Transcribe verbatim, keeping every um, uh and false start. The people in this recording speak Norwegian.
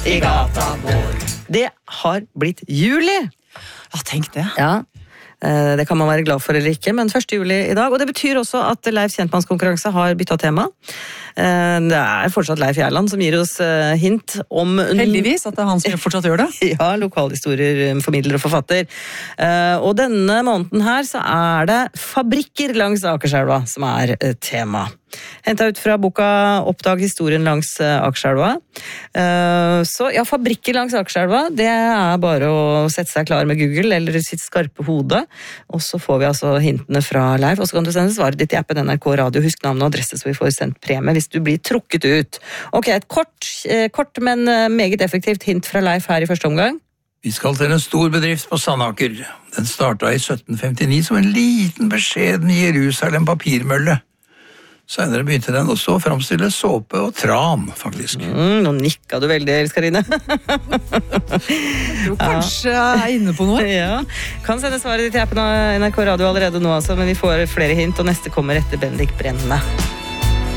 i gata vår. Det har blitt juli. Ja, tenk det. Ja. Det kan man være glad for eller ikke, men første juli i dag. Og det betyr også at Leif Kjentmanns konkurranse har byttet tema. Det er fortsatt Leif Gjerland som gir oss hint om... Heldigvis at det er han som fortsatt gjør det. Ja, lokalhistorier, formidler og forfatter. Og denne måneden her så er det fabrikker langs Akerselva som er tema. Hentet ut fra boka Oppdag historien langs Akerselva. Så ja, fabrikker langs Akerselva, det er bare å sette seg klar med Google eller sitt skarpe hode, og så får vi altså hintene fra Leif, og så kan du sende svaret ditt i appen N R K Radio, husk navn og adresse så vi får sendt premie hvis du blir trukket ut. Ok, et kort, kort men meget effektivt hint fra Leif her i første omgang. Vi skal til en stor bedrift på Sandaker. Den startet i sytten femtini som en liten beskjeden Jerusalem papirmølle. Senere begynte den også å framstille såpe og tran, faktisk. Mm, nå nikka du veldig, Elskarine. Du kanskje er inne på noe. Ja. Kan sende svaret ditt i appen N R K Radio allerede nå, altså, men vi får flere hint, og neste kommer etter Bendik Brenne.